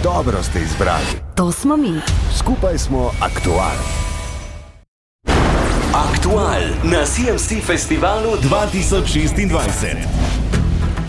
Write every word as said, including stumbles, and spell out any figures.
Dobro ste izbrali. To smo mi. Skupaj smo Aktual. Aktual na C M C Festivalu dva tisoč šestindvajset.